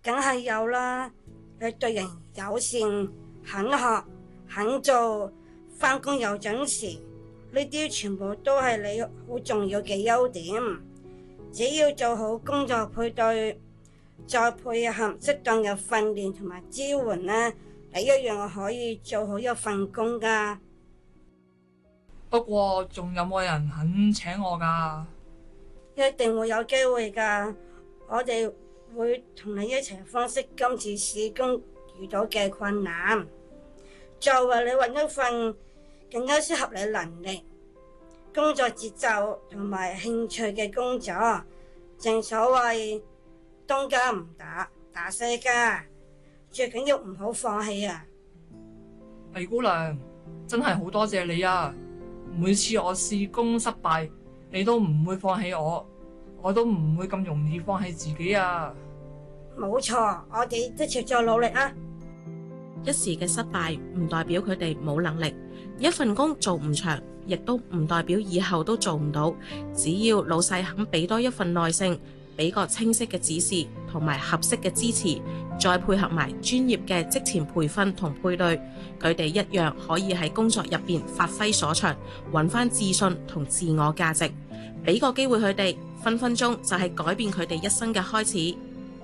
梗係有啦。你對人友善，肯學肯做，返工又準時，呢啲全部都係你好重要嘅優點。只要做好工作配對，再配合適當嘅訓練同埋支援呢，你一樣可以做好一份工㗎。 不過仲有冇人肯請我㗎？ 一定會有機會㗎。我哋會同你一齊分析今次試工遇到嘅困難，再為你揾一份更加適合你能力、工作節奏同埋興趣嘅工作。正所謂東家唔打，打西家，最緊要唔好放棄啊！ 魏姑娘，真係好多謝你啊！每次我試工失敗，你都唔會放棄我，我都唔會咁容易放棄自己啊！ 冇錯，我哋一齊再努力啊！ 一時嘅失敗唔代表佢哋冇能力，一份工做唔長，亦都唔代表以後都做唔到。只要老細肯俾多一份耐性，俾個清晰嘅指示同埋合適嘅支持，再配合埋專業嘅職前培訓同配對，佢哋一樣可以喺工作入邊發揮所長，揾翻自信同自我價值。俾個機會佢哋，分分鐘就係改變佢哋一生嘅開始。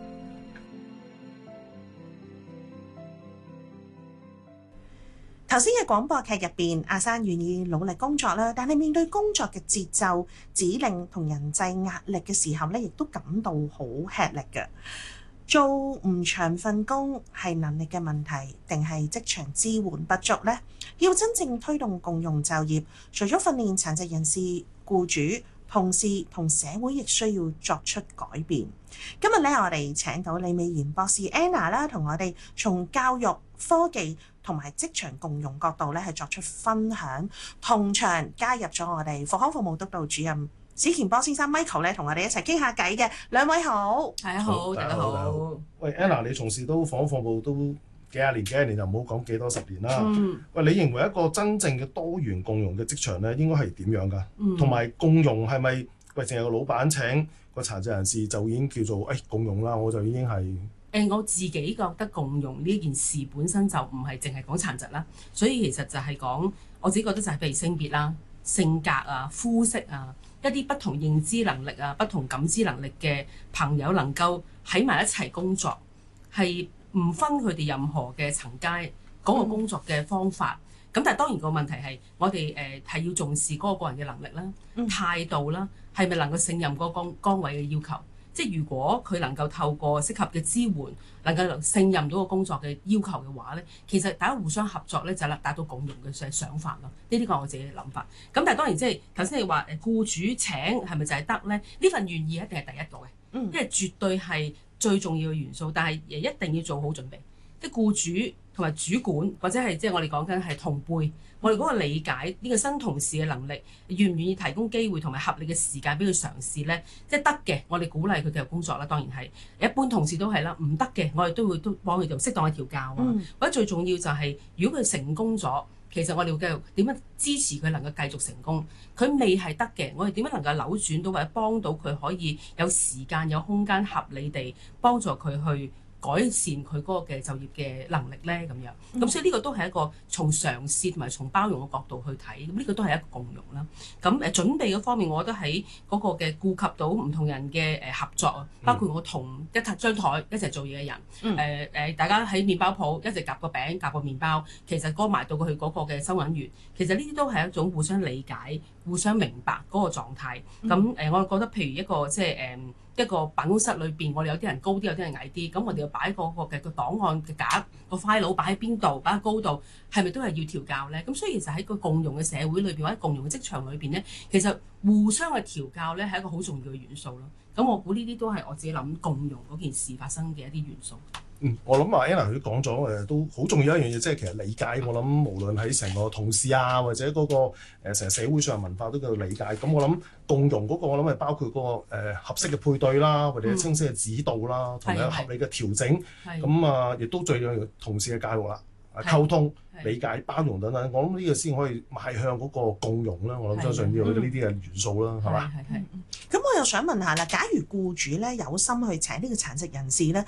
頭先嘅廣播劇入邊，阿珊願意努力工作啦，但係面對工作嘅節奏、指令同人際壓力嘅時候咧，亦都感到好吃力嘅。做唔長份工係能力嘅問題，定係職場支援不足呢？要真正推動共融就業，除咗訓練殘疾人士、僱主、同事同社會，亦需要作出改變。今日咧，我哋請到李美賢博士 Anna 啦，同我哋從教育、科技同埋職場共融角度咧，係作出分享。同場加入咗我哋復康服務督導主任史乾波先生 Michael 咧，同我哋一齊傾下偈嘅。兩位好， 大家好，大家好。 喂 Anna， 你從事都復康服務都幾廿年就唔好講幾多十年啦。喂，你認為一個真正嘅多元共融嘅職場咧，應該係點樣㗎？同埋共融係咪喂淨係個老闆請個殘疾人士就已經叫做共融啦？我就已經係。 我自己覺得共融呢件事本身就唔係淨係講殘疾啦，所以其實就係講我自己覺得就係譬如性別啦、性格啊、膚色啊，一啲不同認知能力啊、不同感知能力嘅朋友能夠喺埋一齊工作，係唔分佢哋任何嘅層階嗰個工作嘅方法。咁但係當然個問題係我哋係要重視嗰個個人嘅能力啦、態度啦，係咪能夠勝任嗰個崗位嘅要求？即係如果佢能夠透過適合嘅支援，能夠勝任到個工作嘅要求嘅話咧，其實大家互相合作咧就係達到共融嘅想法咯。呢啲個係我自己嘅諗法。咁但係當然即係頭先你話僱主請係咪就係得咧？呢份願意一定係第一個嘅，因為絕對係最重要嘅元素。但係一定要做好準備，即係僱主同埋主管或者係即係我哋講緊係同輩，我哋嗰個理解呢個新同事嘅能力，願唔願意提供機會同埋合理嘅時間俾佢嘗試呢？即係得嘅，我哋鼓勵佢繼續工作啦。當然係一般同事都係啦，唔得嘅我哋都會幫佢做適當嘅調教啊。或者最重要就係如果佢成功咗，其實我哋會繼續點樣支持佢能夠繼續成功。佢未係得嘅，我哋點樣能夠扭轉到或者幫到佢可以有時間有空間合理地幫助佢去改善佢嗰個嘅就業嘅能力咧，咁樣。咁所以呢個都係一個從嘗試同埋從包容嘅角度去睇，咁呢個都係一個共融啦。咁準備嗰方面，我覺得喺嗰個嘅顧及到唔同人嘅合作啊，包括我同一張台一齊做嘢嘅人，大家喺麵包鋪一齊夾個餅夾個麵包，其實嗰埋到去嗰個嘅收銀員，其實呢啲都係一種互相理解、互相明白嗰個狀態。咁我覺得譬如一個即係一個辦公室裏邊，我哋有啲人高啲，有啲人矮啲，咁我哋要擺嗰個嘅個檔案嘅架個 file 擺喺邊度，擺喺高度，係咪都係要調教咧？咁所以其實喺個共融嘅社會裏邊或者共融嘅職場裏邊咧，其實互相嘅調教咧係一個好重要嘅元素咯。咁我估呢啲都係我自己諗共融嗰件事發生嘅一啲元素。 我諗啊 Anna 佢講咗都好重要一樣嘢，即係其實理解。我諗無論喺成個同事啊，或者嗰個成社會上文化都叫理解。咁我諗共融嗰個我諗係包括嗰個合適嘅配對啦，或者清晰嘅指導啦，同埋合理嘅調整。咁亦都最重要同事嘅教育啦、溝通、理解、包容等等。我諗呢個先可以邁向嗰個共融啦。我諗相信呢啲嘅元素啦，係嘛？ 咁我又想問下啦，假如僱主咧有心去請呢個殘疾人士咧，